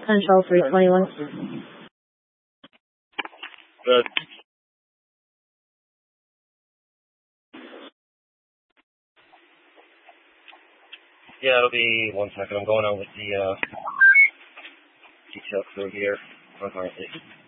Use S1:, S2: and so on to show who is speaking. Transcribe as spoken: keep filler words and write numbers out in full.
S1: Central three twenty-one.
S2: Good. Yeah, it'll be one second. I'm going out with the uh, detail crew here. Concurrently.